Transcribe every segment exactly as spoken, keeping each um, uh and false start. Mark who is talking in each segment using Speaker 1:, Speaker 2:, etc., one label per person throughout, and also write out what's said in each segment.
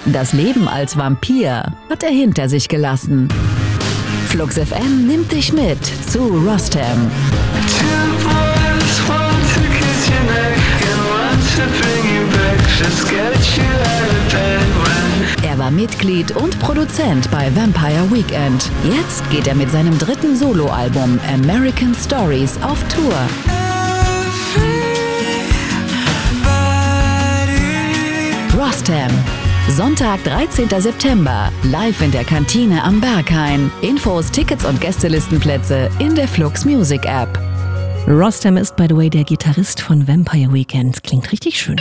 Speaker 1: Das Leben als Vampir hat er hinter sich gelassen. Flux F M nimmt dich mit zu Rostam. Er war Mitglied und Produzent bei Vampire Weekend. Jetzt geht er mit seinem dritten Soloalbum American Stories auf Tour. Rostam. Sonntag, dreizehnten September, live in der Kantine am Berghain. Infos, Tickets und Gästelistenplätze in der Flux Music App.
Speaker 2: Rostam ist, by the way, der Gitarrist von Vampire Weekend. Klingt richtig schön.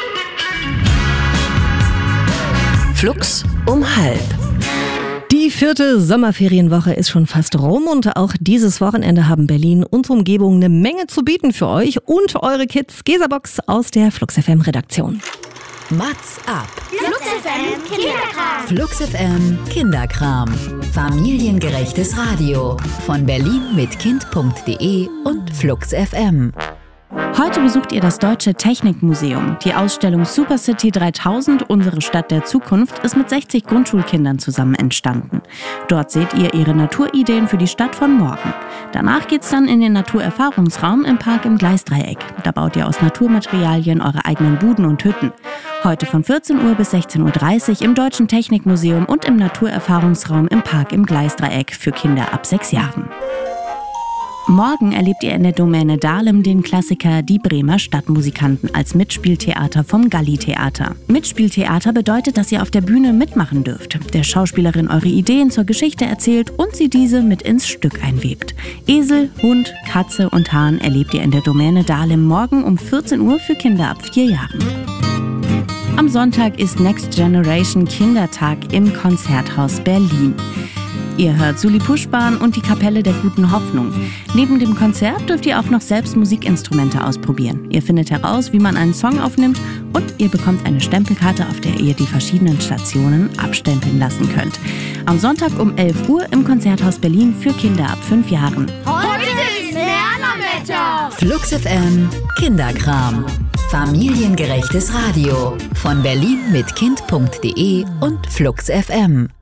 Speaker 1: Flux um halb.
Speaker 2: Die vierte Sommerferienwoche ist schon fast rum und auch dieses Wochenende haben Berlin und Umgebung eine Menge zu bieten für euch und eure Kids. Gesabox aus der Flux F M Redaktion.
Speaker 1: Mats ab.
Speaker 3: Flux F M Kinderkram.
Speaker 1: Flux F M Kinderkram. Familiengerechtes Radio. Von Berlin mit Kind punkt de und Flux F M.
Speaker 4: Heute besucht ihr das Deutsche Technikmuseum. Die Ausstellung Super City dreitausend, unsere Stadt der Zukunft, ist mit sechzig Grundschulkindern zusammen entstanden. Dort seht ihr ihre Naturideen für die Stadt von morgen. Danach geht's dann in den Naturerfahrungsraum im Park im Gleisdreieck. Da baut ihr aus Naturmaterialien eure eigenen Buden und Hütten. Heute von vierzehn Uhr bis sechzehn Uhr dreißig im Deutschen Technikmuseum und im Naturerfahrungsraum im Park im Gleisdreieck für Kinder ab sechs Jahren. Morgen erlebt ihr in der Domäne Dahlem den Klassiker Die Bremer Stadtmusikanten als Mitspieltheater vom Galli-Theater. Mitspieltheater bedeutet, dass ihr auf der Bühne mitmachen dürft, der Schauspielerin eure Ideen zur Geschichte erzählt und sie diese mit ins Stück einwebt. Esel, Hund, Katze und Hahn erlebt ihr in der Domäne Dahlem morgen um vierzehn Uhr für Kinder ab vier Jahren. Am Sonntag ist Next Generation Kindertag im Konzerthaus Berlin. Ihr hört Suli Puschbahn und die Kapelle der Guten Hoffnung. Neben dem Konzert dürft ihr auch noch selbst Musikinstrumente ausprobieren. Ihr findet heraus, wie man einen Song aufnimmt und ihr bekommt eine Stempelkarte, auf der ihr die verschiedenen Stationen abstempeln lassen könnt. Am Sonntag um elf Uhr im Konzerthaus Berlin für Kinder ab fünf Jahren.
Speaker 3: Heute ist Lernerwetter.
Speaker 1: Flux F M Kinderkram. Familiengerechtes Radio. Von Berlin mit Kind punkt de und Flux F M.